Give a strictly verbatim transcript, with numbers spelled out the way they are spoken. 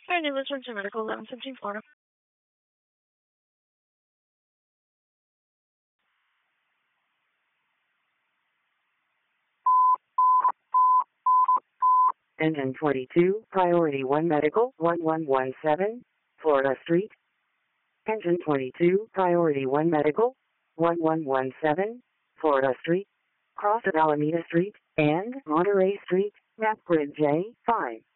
Hi, name is Winter Medical, eleven seventeen Florida. Engine twenty-two, Priority one Medical, one one one seven, Florida Street. Engine twenty-two, Priority one Medical, one one one seven, Florida Street. Cross at Alameda Street and Monterey Street, map grid J five.